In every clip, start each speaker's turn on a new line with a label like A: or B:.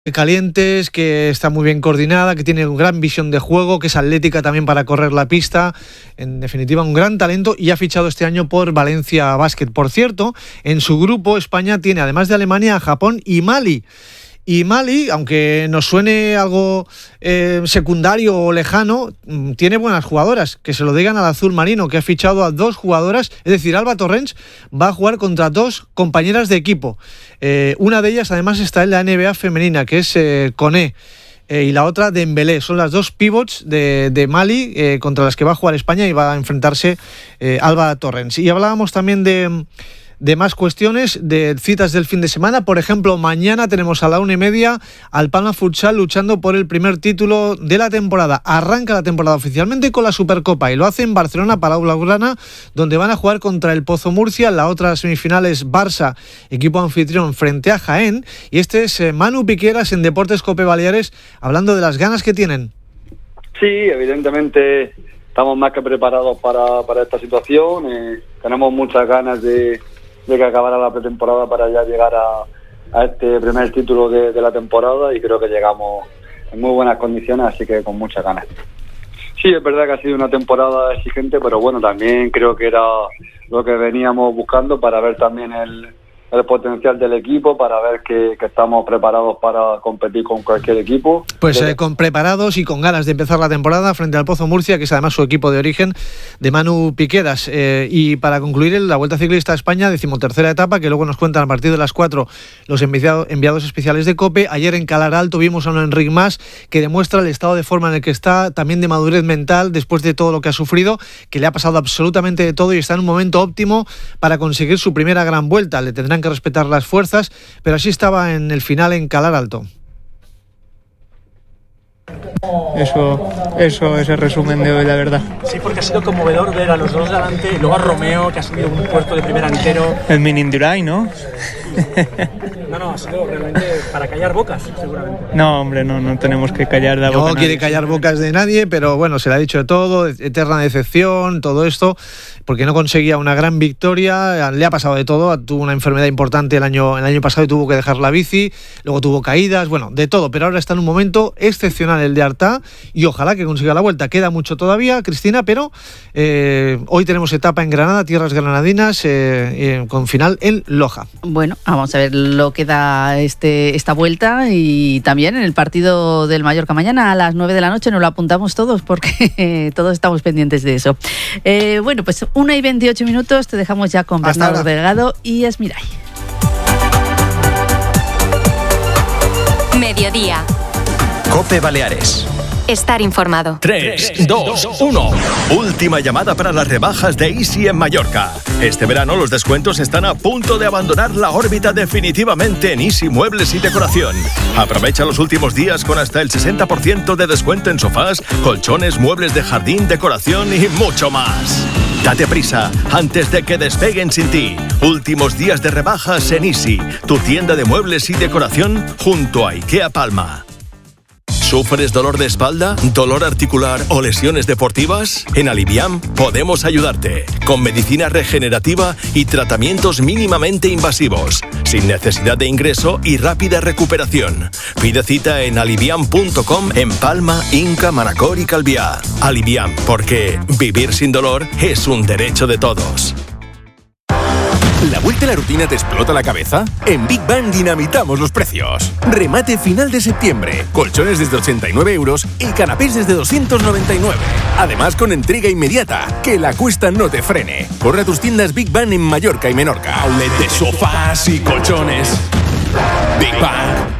A: calientes, que está muy bien coordinada, que tiene gran visión de juego, que es atlética también para correr la pista. En definitiva, un gran talento, y ha fichado este año por Valencia Basket. Por cierto, en su grupo España tiene, además de Alemania, a Japón y Mali. Y Mali, aunque nos suene algo secundario o lejano, tiene buenas jugadoras, que se lo digan al azul marino, que ha fichado a 2 jugadoras, es decir, Alba Torrents va a jugar contra 2 compañeras de equipo. Una de ellas además está en la NBA femenina, que es Koné, y la otra Dembélé. Son las 2 pivots de Mali contra las que va a jugar España, y va a enfrentarse Alba Torrents. Y hablábamos también de más cuestiones, de citas del fin de semana. Por ejemplo, mañana tenemos a la 1:30 al Palma Futsal luchando por el primer título de la temporada. Arranca la temporada oficialmente con la Supercopa, y lo hace en Barcelona, Palau Blaugrana, donde van a jugar contra el Pozo Murcia. La otra semifinal es Barça, equipo anfitrión, frente a Jaén. Y este es Manu Piqueras en Deportes Cope Baleares, hablando de las ganas que tienen.
B: Sí, evidentemente estamos más que preparados para esta situación. Tenemos muchas ganas de que acabara la pretemporada para ya llegar a este primer título de la temporada, y creo que llegamos en muy buenas condiciones, así que con muchas ganas. Sí, es verdad que ha sido una temporada exigente, pero bueno, también creo que era lo que veníamos buscando, para ver también el potencial del equipo, para ver que estamos preparados para competir con cualquier equipo.
A: Pues con preparados y con ganas de empezar la temporada frente al Pozo Murcia, que es además su equipo de origen, de Manu Piqueras. Y para concluir, la Vuelta Ciclista a España, 13ª etapa, que luego nos cuentan a partir de las 4 los enviados especiales de COPE. Ayer en Calar Alto vimos a un Enric Mas que demuestra el estado de forma en el que está, también de madurez mental después de todo lo que ha sufrido, que le ha pasado absolutamente de todo, y está en un momento óptimo para conseguir su primera gran vuelta. Le tendrán que respetar las fuerzas, pero así estaba en el final en Calar Alto.
C: Eso es el resumen de hoy, la verdad.
D: Sí, porque ha sido conmovedor ver a los dos delante, y luego a Romeo, que ha sido un puerto de primer entero.
C: El mini Indurain, ¿no?
D: No, ha sido realmente para callar bocas, seguramente.
C: No, hombre, no tenemos que callar la boca.
A: No quiere callar bocas de nadie, pero bueno, se le ha dicho de todo, eterna decepción, todo esto, porque no conseguía una gran victoria. Le ha pasado de todo, tuvo una enfermedad importante el año pasado y tuvo que dejar la bici, luego tuvo caídas, bueno, de todo, pero ahora está en un momento excepcional el de Artà, y ojalá que consiga la vuelta. Queda mucho todavía, Cristina, pero hoy tenemos etapa en Granada, tierras granadinas, con final en Loja.
E: Bueno, vamos a ver lo que da esta vuelta, y también en el partido del Mallorca mañana a las 9 de la noche. Nos lo apuntamos todos, porque todos estamos pendientes de eso. Bueno, pues 1:28, te dejamos ya con Bernardo Delgado y Esmiray.
F: Mediodía.
G: COPE Baleares.
F: Estar informado.
G: 3, 2, 1. Última llamada para las rebajas de Easy en Mallorca. Este verano los descuentos están a punto de abandonar la órbita definitivamente en Easy Muebles y Decoración. Aprovecha los últimos días con hasta el 60% de descuento en sofás, colchones, muebles de jardín, decoración y mucho más. Date prisa antes de que despeguen sin ti. Últimos días de rebajas en Easy, tu tienda de muebles y decoración junto a IKEA Palma. ¿Sufres dolor de espalda, dolor articular o lesiones deportivas? En Aliviam podemos ayudarte, con medicina regenerativa y tratamientos mínimamente invasivos, sin necesidad de ingreso y rápida recuperación. Pide cita en aliviam.com en Palma, Inca, Manacor y Calviá. Aliviam, porque vivir sin dolor es un derecho de todos.
H: ¿La vuelta a la rutina te explota la cabeza? En Big Bang dinamitamos los precios. Remate final de septiembre. Colchones desde 89 € y canapés desde 299. Además con entrega inmediata. Que la cuesta no te frene. Corre a tus tiendas Big Bang en Mallorca y Menorca. Outlet de sofás y colchones. Big Bang.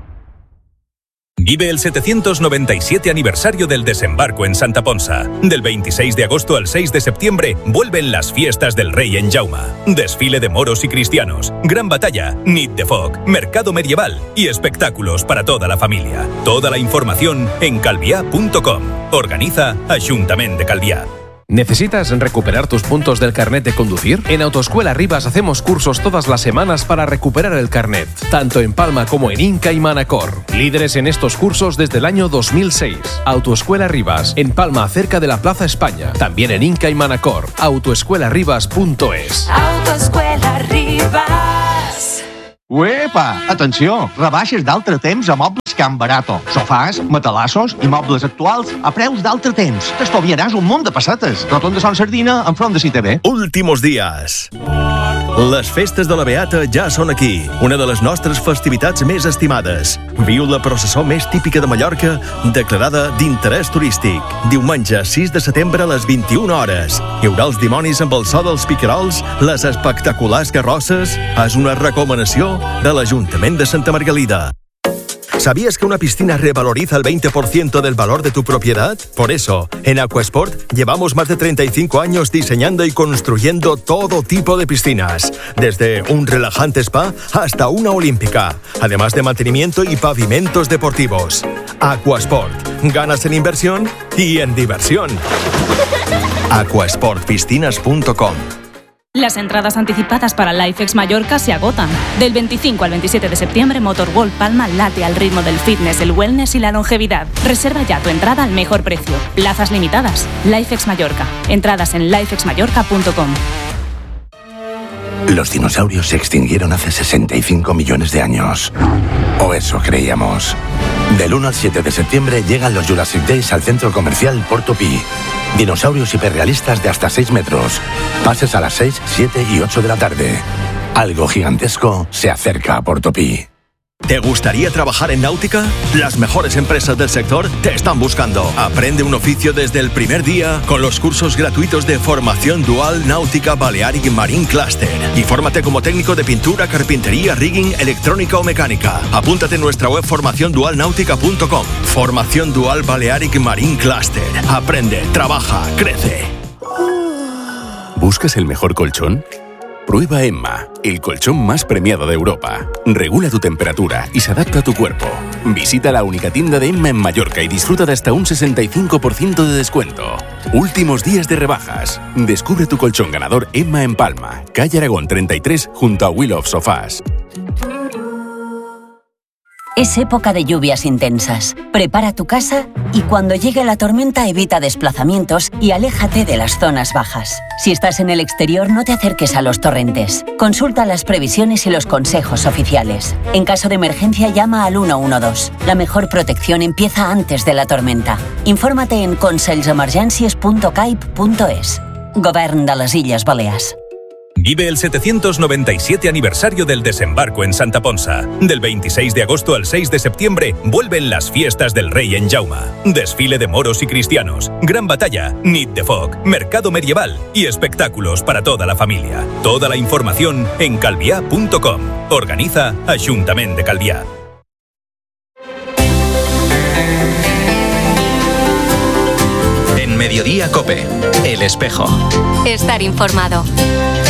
I: Vive el 797 aniversario del desembarco en Santa Ponsa. Del 26 de agosto al 6 de septiembre vuelven las fiestas del Rey en Jauma. Desfile de moros y cristianos, gran batalla, nit de foc, mercado medieval y espectáculos para toda la familia. Toda la información en calviá.com. Organiza Ajuntament de Calviá.
J: ¿Necesitas recuperar tus puntos del carnet de conducir? En Autoescuela Rivas hacemos cursos todas las semanas para recuperar el carnet, tanto en Palma como en Inca y Manacor. Líderes en estos cursos desde el año 2006. Autoescuela Rivas, en Palma, cerca de la Plaza España. También en Inca y Manacor. Autoescuelarivas.es.
F: Autoescuela Rivas. Uepa! Atenció! Rebaixes d'altre temps a Mobles Can Barato. Sofàs, matalassos i mobles actuals a preus d'altre temps. T'estalviaràs un munt de pessetes. Rotonda Son Sardina, enfront de CTV.
G: Últimos días. Les festes de la Beata ja són aquí, una de les nostres festivitats més estimades. Viu la processó més típica de Mallorca, declarada d'interès turístic. Diumenge 6 de setembre a les 21 hores. Hi haurà els dimonis amb el so dels picarols, les espectaculars carrosses. És una recomanació de l'Ajuntament de Santa Margalida. ¿Sabías que una piscina revaloriza el 20% del valor de tu propiedad? Por eso, en Aquasport llevamos más de 35 años diseñando y construyendo todo tipo de piscinas, desde un relajante spa hasta una olímpica, además de mantenimiento y pavimentos deportivos. Aquasport, ganas en inversión y en diversión. Aquasportpiscinas.com.
K: Las entradas anticipadas para LifeX Mallorca se agotan. Del 25 al 27 de septiembre, Motorworld Palma late al ritmo del fitness, el wellness y la longevidad. Reserva ya tu entrada al mejor precio. Plazas limitadas. LifeX Mallorca. Entradas en lifexmallorca.com.
L: Los dinosaurios se extinguieron hace 65 millones de años. O eso creíamos. Del 1 al 7 de septiembre llegan los Jurassic Days al centro comercial Porto Pi. Dinosaurios hiperrealistas de hasta 6 metros. Pases a las 6, 7 y 8 de la tarde. Algo gigantesco se acerca a Porto Pi.
G: ¿Te gustaría trabajar en náutica? Las mejores empresas del sector te están buscando. Aprende un oficio desde el primer día con los cursos gratuitos de formación dual Náutica Balearic Marine Cluster. Y fórmate como técnico de pintura, carpintería, rigging, electrónica o mecánica. Apúntate en nuestra web formaciondualnautica.com. Formación Dual Balearic Marine Cluster. Aprende, trabaja, crece.
H: ¿Buscas el mejor colchón? Prueba Emma, el colchón más premiado de Europa. Regula tu temperatura y se adapta a tu cuerpo. Visita la única tienda de Emma en Mallorca y disfruta de hasta un 65% de descuento. Últimos días de rebajas. Descubre tu colchón ganador Emma en Palma, calle Aragón 33, junto a Will of Sofás.
M: Es época de lluvias intensas. Prepara tu casa y cuando llegue la tormenta evita desplazamientos y aléjate de las zonas bajas. Si estás en el exterior, no te acerques a los torrentes. Consulta las previsiones y los consejos oficiales. En caso de emergencia, llama al 112. La mejor protección empieza antes de la tormenta. Infórmate en conselsemergències.caip.es. Govern de les Illes Balears.
I: Vive el 797 aniversario del desembarco en Santa Ponsa. Del 26 de agosto al 6 de septiembre vuelven las fiestas del Rey en Jauma. Desfile de moros y cristianos, gran batalla, nit de foc, mercado medieval y espectáculos para toda la familia. Toda la información en calviá.com. Organiza Ajuntament de Calviá.
N: En Mediodía COPE, El Espejo.
O: Estar informado.